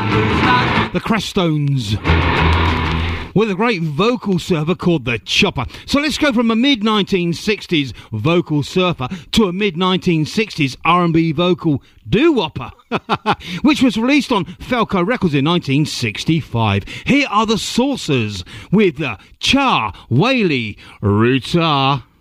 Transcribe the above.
The Crestones with a great vocal surfer called The Chopper. So let's go from a mid-1960s vocal surfer to a mid-1960s R&B vocal doo-wopper, which was released on Falco Records in 1965. Here are the Saucers with Cha Wailey Ruta.